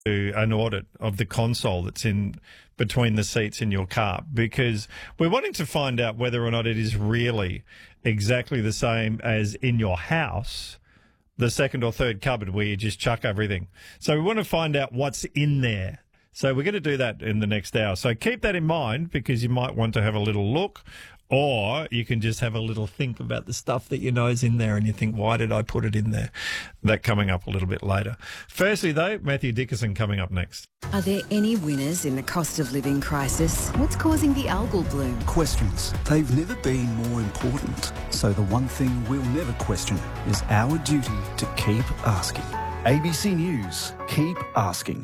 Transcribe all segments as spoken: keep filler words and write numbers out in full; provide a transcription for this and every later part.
do an audit of the console that's in between the seats in your car, because we're wanting to find out whether or not it is really exactly the same as in your house, the second or third cupboard where you just chuck everything. So we want to find out what's in there. So we're going to do that in the next hour. So keep that in mind, because you might want to have a little look, or you can just have a little think about the stuff that you know is in there and you think, why did I put it in there? That coming up a little bit later. Firstly, though, Matthew Dickerson coming up next. Are there any winners in the cost of living crisis? What's causing the algal bloom? Questions. They've never been more important. So the one thing we'll never question is our duty to keep asking. A B C News. Keep asking.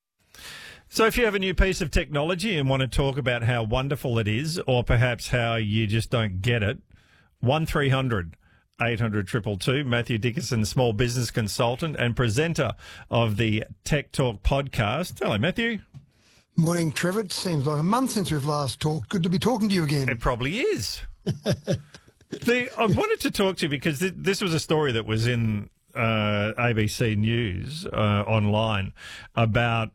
So if you have a new piece of technology and want to talk about how wonderful it is, or perhaps how you just don't get it, one three hundred eight hundred two two two. Matthew Dickerson, small business consultant and presenter of the Tech Talk podcast. Hello, Matthew. Morning, Trevor. It seems like a month since we've last talked. Good to be talking to you again. It probably is. the, I wanted to talk to you because th- this was a story that was in uh, A B C News uh, online about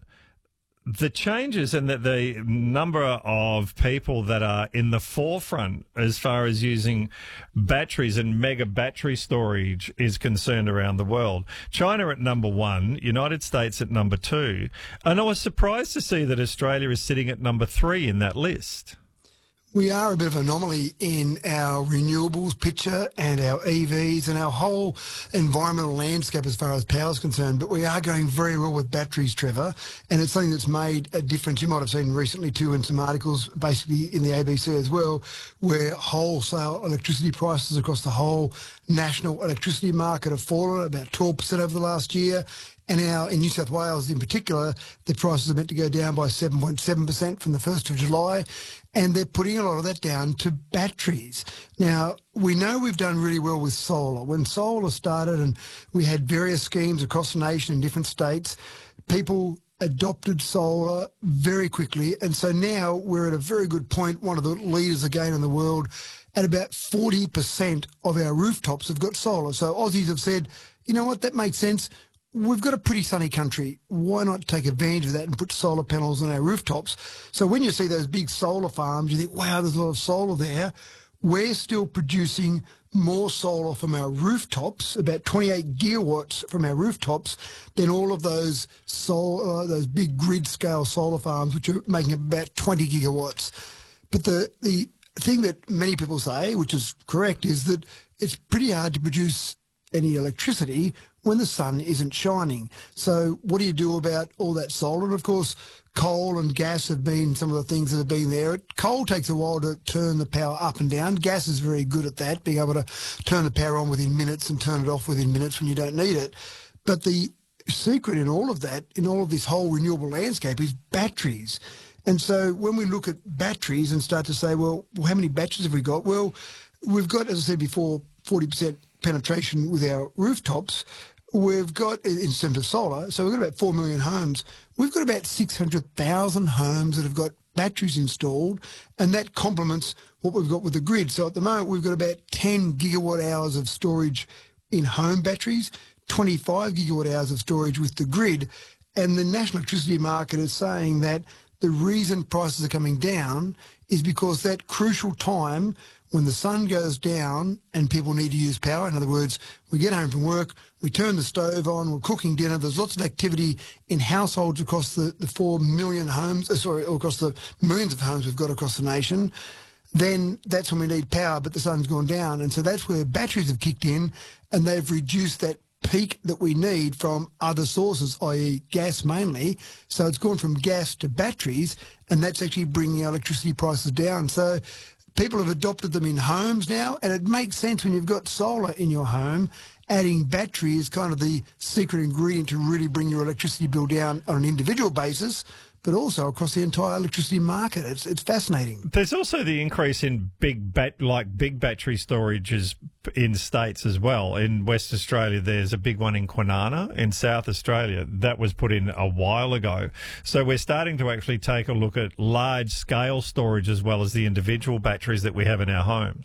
the changes and that the number of people that are in the forefront as far as using batteries and mega battery storage is concerned around the world. China at number one, United States at number two. And I was surprised to see that Australia is sitting at number three in that list. We are a bit of an anomaly in our renewables picture and our E Vs and our whole environmental landscape as far as power is concerned, but we are going very well with batteries, Trevor, and it's something that's made a difference. You might have seen recently too in some articles, basically in the A B C as well, where wholesale electricity prices across the whole national electricity market have fallen about twelve percent over the last year. And now in New South Wales in particular, the prices are meant to go down by seven point seven percent from the first of July. And they're putting a lot of that down to batteries. Now, we know we've done really well with solar. When solar started and we had various schemes across the nation in different states, people adopted solar very quickly. And so now we're at a very good point, one of the leaders again in the world, at about forty percent of our rooftops have got solar. So Aussies have said, you know what, that makes sense. We've got a pretty sunny country. Why not take advantage of that and put solar panels on our rooftops? So when you see those big solar farms, you think, wow, there's a lot of solar there. We're still producing more solar from our rooftops, about twenty-eight gigawatts from our rooftops, than all of those solar, those big grid-scale solar farms, which are making about twenty gigawatts. But the, the thing that many people say, which is correct, is that it's pretty hard to produce any electricity when the sun isn't shining. So what do you do about all that solar? And of course, coal and gas have been some of the things that have been there. Coal takes a while to turn the power up and down. Gas is very good at that, being able to turn the power on within minutes and turn it off within minutes when you don't need it. But the secret in all of that, in all of this whole renewable landscape, is batteries. And so when we look at batteries and start to say, well, how many batteries have we got? Well, we've got, as I said before, forty percent penetration with our rooftops. We've got, in terms of solar, so we've got about four million homes. We've got about six hundred thousand homes that have got batteries installed, and that complements what we've got with the grid. So at the moment, we've got about ten gigawatt hours of storage in home batteries, twenty-five gigawatt hours of storage with the grid. And the national electricity market is saying that the reason prices are coming down is because that crucial time when the sun goes down and people need to use power, in other words, we get home from work, we turn the stove on, we're cooking dinner, there's lots of activity in households across the, the four million homes, uh, sorry, across the millions of homes we've got across the nation, then that's when we need power, but the sun's gone down. And so that's where batteries have kicked in, and they've reduced that peak that we need from other sources, that is gas mainly. So it's gone from gas to batteries, and that's actually bringing our electricity prices down. So people have adopted them in homes now, and it makes sense when you've got solar in your home. Adding battery is kind of the secret ingredient to really bring your electricity bill down on an individual basis, but also across the entire electricity market. It's it's fascinating. There's also the increase in big bat like big battery storages in states as well. In West Australia, there's a big one in Kwinana. In South Australia, that was put in a while ago. So we're starting to actually take a look at large scale storage as well as the individual batteries that we have in our homes.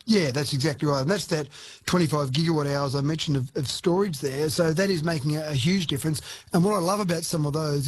Yeah, that's exactly right. And that's that twenty-five gigawatt hours I mentioned of, of storage there. So that is making a, a huge difference. And what I love about some of those